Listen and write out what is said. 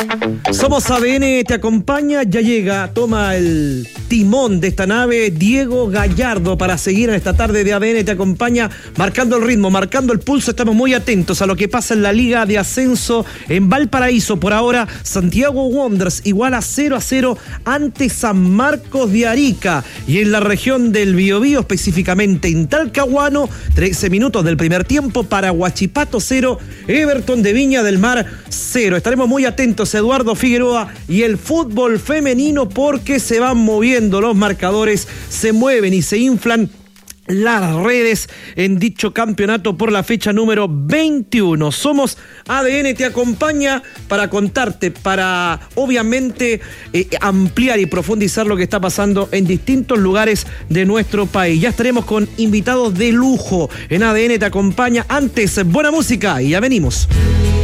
Somos ADN, te acompaña, ya llega, toma el timón de esta nave Diego Gallardo para seguir en esta tarde de ADN, te acompaña marcando el ritmo, marcando el pulso. Estamos muy atentos a lo que pasa en la Liga de Ascenso en Valparaíso. Por ahora, Santiago Wanderers igual a 0-0 ante San Marcos de Arica, y en la región del Biobío, específicamente en Talcahuano, 13 minutos del primer tiempo para Huachipato 0, Everton de Viña del Mar 0. Estaremos muy atentos, Eduardo Figueroa, y el fútbol femenino, porque se van moviendo los marcadores, se mueven y se inflan las redes en dicho campeonato por la fecha número 21. Somos ADN, te acompaña para contarte, para obviamente ampliar y profundizar lo que está pasando en distintos lugares de nuestro país. Ya estaremos con invitados de lujo en ADN, te acompaña. Antes, buena música y ya venimos.